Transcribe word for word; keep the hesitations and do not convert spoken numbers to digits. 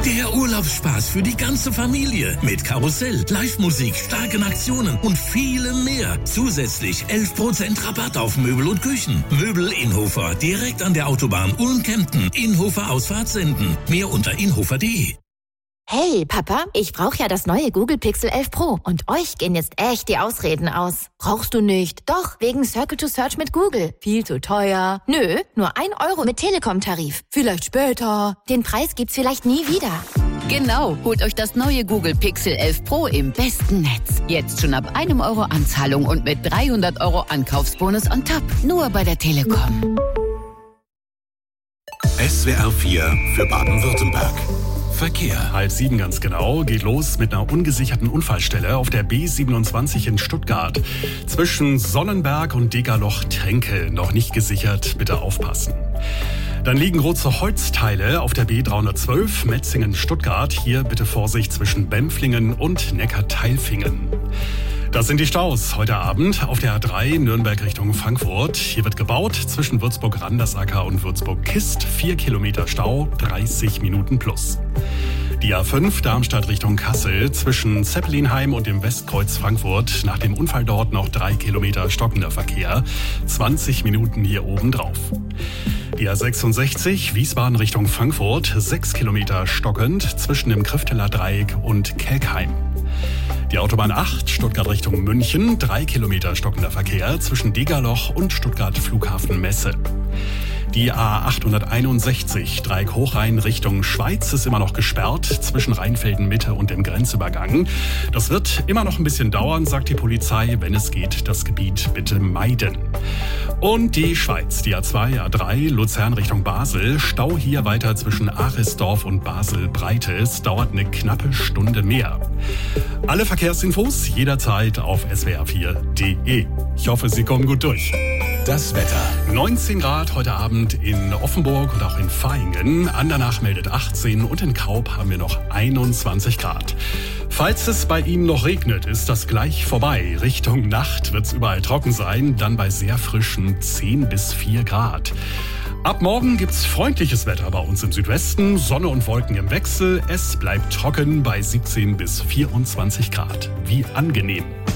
Der Urlaubsspaß für die ganze Familie mit Karussell, Live-Musik, starken Aktionen und vielem mehr. Zusätzlich elf Prozent Rabatt auf Möbel und Küchen. Möbel Inhofer, direkt an der Autobahn Ulm-Kempten. Inhofer Ausfahrt senden. Mehr unter inhofer punkt de. Hey, Papa, ich brauche ja das neue Google Pixel elf Pro und euch gehen jetzt echt die Ausreden aus. Brauchst du nicht? Doch, wegen Circle to Search mit Google. Viel zu teuer. Nö, nur ein Euro mit Telekom-Tarif. Vielleicht später. Den Preis gibt's vielleicht nie wieder. Genau, holt euch das neue Google Pixel elf Pro im besten Netz. Jetzt schon ab einem Euro Anzahlung und mit dreihundert Euro Ankaufsbonus on top. Nur bei der Telekom. S W R vier für Baden-Württemberg. Verkehr. Halb sieben ganz genau, geht los mit einer ungesicherten Unfallstelle auf der B siebenundzwanzig in Stuttgart. Zwischen Sonnenberg und Degerloch-Tränke. Noch nicht gesichert, bitte aufpassen. Dann liegen große Holzteile auf der B dreihundertzwölf Metzingen-Stuttgart. Hier bitte Vorsicht zwischen Bempflingen und Neckarteilfingen. Das sind die Staus heute Abend auf der A drei Nürnberg Richtung Frankfurt. Hier wird gebaut zwischen Würzburg-Randersacker und Würzburg-Kist. Vier Kilometer Stau, dreißig Minuten plus. Die A fünf Darmstadt Richtung Kassel zwischen Zeppelinheim und dem Westkreuz Frankfurt. Nach dem Unfall dort noch drei Kilometer stockender Verkehr. zwanzig Minuten hier oben drauf. Die A sechsundsechzig Wiesbaden Richtung Frankfurt. sechs Kilometer stockend zwischen dem Krifteler Dreieck und Kelkheim. Die Autobahn acht, Stuttgart Richtung München, drei Kilometer stockender Verkehr zwischen Degerloch und Stuttgart Flughafen Messe. Die A achthunderteinundsechzig, Dreieck Hochrhein Richtung Schweiz, ist immer noch gesperrt zwischen Rheinfelden Mitte und dem Grenzübergang. Das wird immer noch ein bisschen dauern, sagt die Polizei. Wenn es geht, das Gebiet bitte meiden. Und die Schweiz, die A zwei, A drei, Luzern Richtung Basel. Stau hier weiter zwischen Arisdorf und Basel-Breites. Dauert eine knappe Stunde mehr. Alle Verkehrsinfos jederzeit auf s w r vier punkt de. Ich hoffe, Sie kommen gut durch. Das Wetter. neunzehn Grad heute Abend in Offenburg und auch in Vaihingen. Andernach meldet achtzehn und in Kaub haben wir noch einundzwanzig Grad. Falls es bei Ihnen noch regnet, ist das gleich vorbei. Richtung Nacht wird es überall trocken sein, dann bei sehr frischen zehn bis vier Grad. Ab morgen gibt's freundliches Wetter bei uns im Südwesten. Sonne und Wolken im Wechsel. Es bleibt trocken bei siebzehn bis vierundzwanzig Grad. Wie angenehm.